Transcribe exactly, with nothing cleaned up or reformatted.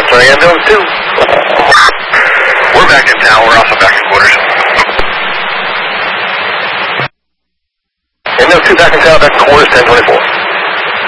Sorry, ambulance two. We're back in town. We're also back in quarters. Ambulance two back in town, back in quarters, ten twenty-four.